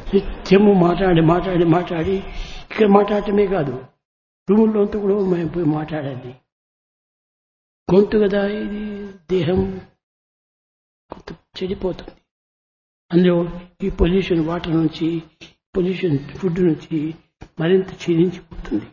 నిత్యము మాట్లాడి ఇక్కడ మాట్లాడటమే కాదు, రూముల్లోంతా కూడా మేము పోయి మాట్లాడాలి. గొంతు కదా ఇది, దేహం కొంత చెడిపోతుంది. అందులో ఈ పొల్యూషన్ వాటర్ నుంచి, పొల్యూషన్ ఫుడ్ నుంచి మరింత క్షీణించిపోతుంది.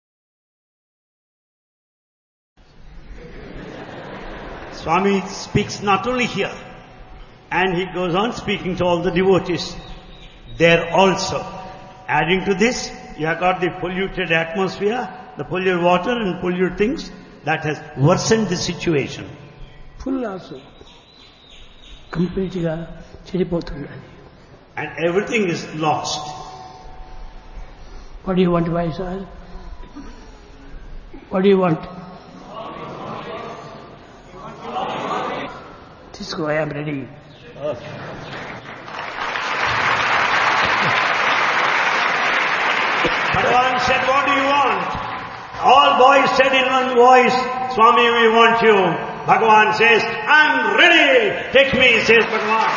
Swami speaks not only here, and he goes on speaking to all the devotees there also. Adding to this, you have got the polluted atmosphere, the polluted water and polluted things that has worsened the situation. Full also complete గా చెడిపోతుంది. And everything is lost. What do you want, Vaisal? What do you want? Cisco, I am ready. Okay. Bhagavan said, what do you want? All boys said in one voice, Swami, we want you. Bhagavan says, I'm ready. Take me, says Bhagavan.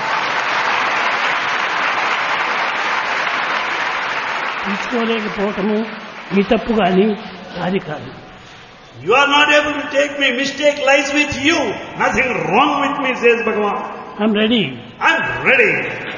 తీసుకోలేకపోవటము మీ తప్పు కానీ అది కాదు. You are not able to take me. Mistake lies with you. Nothing wrong with me, says Bhagavan. I'm ready. I'm ready.